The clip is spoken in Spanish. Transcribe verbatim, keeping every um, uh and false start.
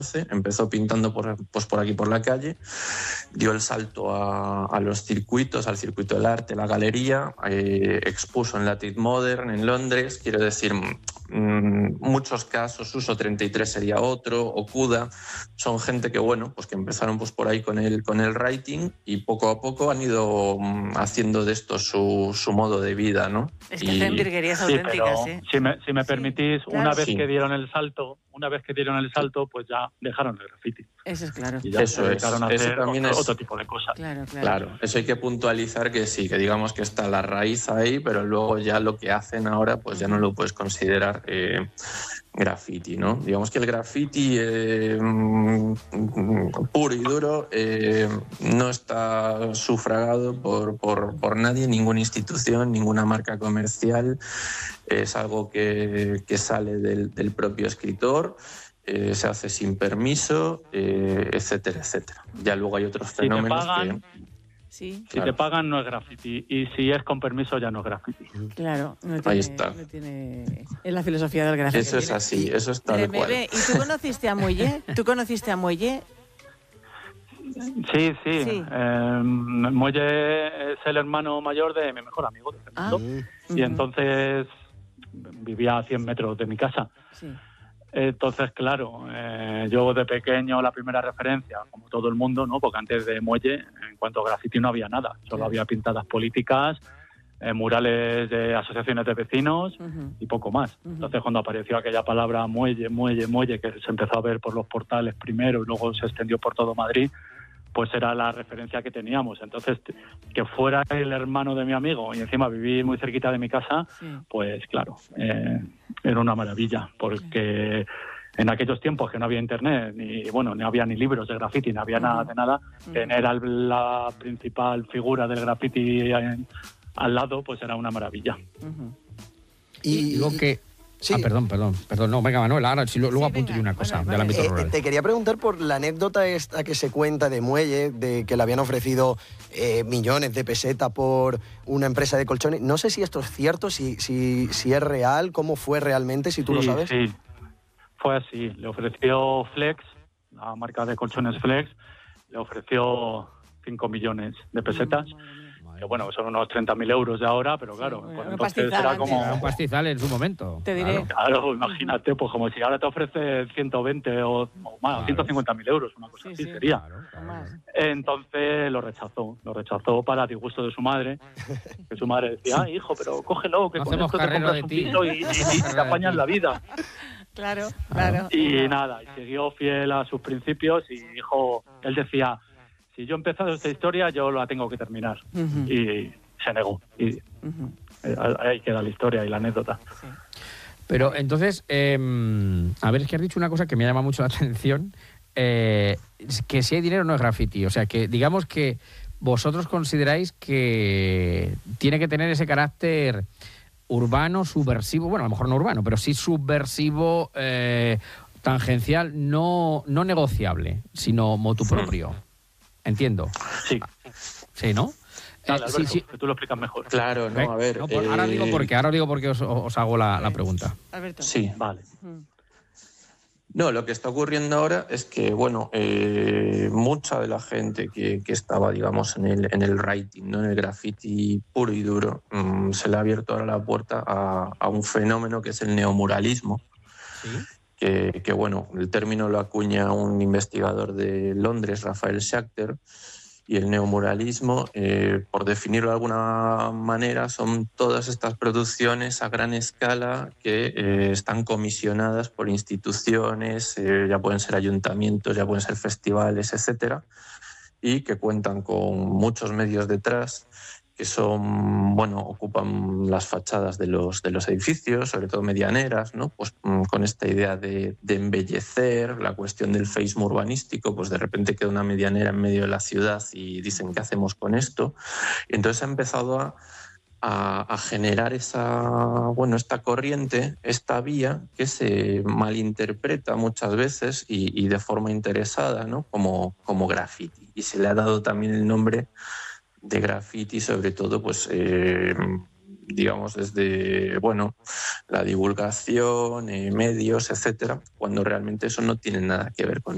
empezó pintando por, pues por aquí por la calle, dio el salto a, a los circuitos, al circuito del arte, la galería, eh, expuso en la Tate Modern en Londres, quiero decir, mmm, muchos casos, Uso treinta y tres sería otro, Okuda, son gente que bueno, pues que empezaron pues por ahí con el, con el writing y poco a poco han ido mmm, haciendo de esto su, su modo de vida, ¿no? Es que y... hacen virguerías sí, auténticas, pero, ¿eh? Si me, si me permitís, sí, claro. una vez sí. que dieron el salto, una vez que dieron el salto, pues ya dejaron el graffiti. Eso es claro. Y ya eso se dedicaron es. a hacer Eso también otro, es... otro tipo de cosas. Claro, claro. Claro, eso hay que puntualizar que sí, que digamos que está la raíz ahí, pero luego ya lo que hacen ahora, pues ya no lo puedes considerar eh, graffiti, ¿no? Digamos que el graffiti eh, puro y duro eh, no está sufragado por, por, por nadie, ninguna institución, ninguna marca comercial. Es algo que, que sale del, del propio escritor. Eh, se hace sin permiso, eh, etcétera, etcétera. Ya luego hay otros fenómenos si te pagan, que... Sí. Si claro. te pagan no es graffiti y si es con permiso ya no es graffiti. Claro, no tiene, ahí está. No tiene... Es la filosofía del graffiti. Eso es así, eso es tal cual. ¿Y tú conociste a Muelle? ¿Tú conociste a Muelle? Sí, sí. sí. Eh, Muelle es el hermano mayor de mi mejor amigo de Fernando. Ah. Y uh-huh. entonces vivía a cien metros de mi casa. Sí. Entonces, claro, eh, yo de pequeño la primera referencia, como todo el mundo, ¿no? Porque antes de Muelle, en cuanto a graffiti no había nada. Solo sí. había pintadas políticas, eh, murales de asociaciones de vecinos uh-huh. y poco más. Uh-huh. Entonces, cuando apareció aquella palabra Muelle, Muelle, Muelle, que se empezó a ver por los portales primero y luego se extendió por todo Madrid, pues era la referencia que teníamos. Entonces, que fuera el hermano de mi amigo y encima vivir muy cerquita de mi casa, sí. pues claro, eh, era una maravilla, porque en aquellos tiempos que no había internet, ni bueno, no había ni libros de graffiti, no había uh-huh. nada de nada, uh-huh. tener la principal figura del graffiti en, al lado, pues era una maravilla. Uh-huh. Y lo que... Sí. Ah, perdón, perdón, perdón. No, venga, Manuel, ahora sí, luego sí, apunto yo una cosa vale, del vale. ámbito rural. Eh, te quería preguntar por la anécdota esta que se cuenta de Muelle, de que le habían ofrecido eh, millones de pesetas por una empresa de colchones. No sé si esto es cierto, si, si, si es real, cómo fue realmente, si tú sí, lo sabes. Sí, fue así. Le ofreció Flex, la marca de colchones Flex, le ofreció cinco millones de pesetas. Mm. Que bueno, son unos treinta mil euros de ahora, pero claro, sí, bueno, entonces era como... Era un pastizal en su momento. Te diré. Claro, claro, imagínate, pues como si ahora te ofrece ciento veinte o, o más, claro. ciento cincuenta mil euros, una cosa sí, así sí, sería. Claro, claro. Entonces lo rechazó, lo rechazó para disgusto de su madre, que su madre decía, ay, hijo, pero cógelo, que no con esto te compras un piso y, y, y te apañas la vida. Claro, claro. Y nada, y siguió fiel a sus principios y dijo, él decía... Si yo he empezado esta historia, yo la tengo que terminar. Uh-huh. Y se negó. Y uh-huh. ahí queda la historia y la anécdota. Sí. Pero entonces, eh, a ver, es que has dicho una cosa que me llama mucho la atención, eh, que si hay dinero no es graffiti. O sea, que digamos que vosotros consideráis que tiene que tener ese carácter urbano, subversivo, bueno, a lo mejor no urbano, pero sí subversivo, eh, tangencial, no, no negociable, sino motu propio. Entiendo. Sí. Sí, ¿no? Dale, Alberto, sí, sí. que tú lo explicas mejor. Claro, no, a ver... No, por, eh... Ahora digo porque, ahora digo porque os, os hago la, la pregunta. Alberto. Sí. Vale. No, lo que está ocurriendo ahora es que, bueno, eh, mucha de la gente que, que estaba, digamos, en el, en el writing, ¿no? En el graffiti puro y duro, mmm, se le ha abierto ahora la puerta a, a un fenómeno que es el neomuralismo. Sí. Que, que, bueno, el término lo acuña un investigador de Londres, Rafael Schachter, y el neomuralismo, eh, por definirlo de alguna manera, son todas estas producciones a gran escala que eh, están comisionadas por instituciones, eh, ya pueden ser ayuntamientos, ya pueden ser festivales, etcétera, y que cuentan con muchos medios detrás, que son, bueno, ocupan las fachadas de los, de los edificios, sobre todo medianeras, ¿no? Pues con esta idea de, de embellecer, la cuestión del feísmo urbanístico, pues de repente queda una medianera en medio de la ciudad y dicen, ¿qué hacemos con esto? Y entonces ha empezado a, a, a generar esa, bueno, esta corriente, esta vía que se malinterpreta muchas veces y, y de forma interesada, ¿no? Como, como graffiti. Y se le ha dado también el nombre de graffiti, sobre todo, pues, eh, digamos, desde, bueno, la divulgación, eh, medios, etcétera, cuando realmente eso no tiene nada que ver con